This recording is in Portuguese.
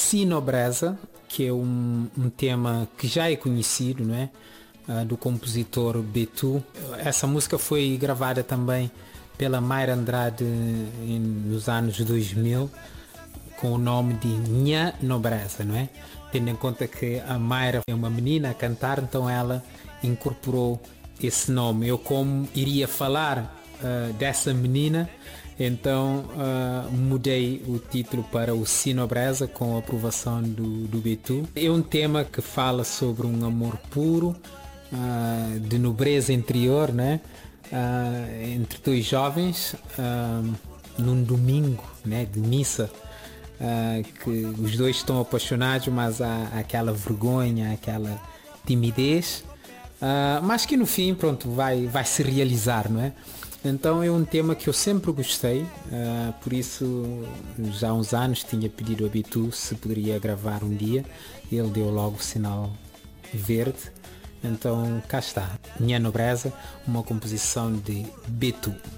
Sinobreza, que é um tema que já é conhecido, não é? Do compositor Betu. Essa música foi gravada também pela Mayra Andrade nos anos 2000 com o nome de Nha Nobreza, não é? Tendo em conta que a Mayra é uma menina a cantar, então ela incorporou esse nome. Eu, como iria falar dessa menina, então mudei o título para o Sinobreza com a aprovação do Betu. É um tema que fala sobre um amor puro, de nobreza interior, né? Entre dois jovens, num domingo, né, de missa, que os dois estão apaixonados, mas há aquela vergonha, aquela timidez, mas que no fim, pronto, vai se realizar, não é? Então é um tema que eu sempre gostei, por isso já há uns anos tinha pedido a Betu se poderia gravar um dia, e ele deu logo o sinal verde. Então cá está, Nha Nobreza, uma composição de Betu.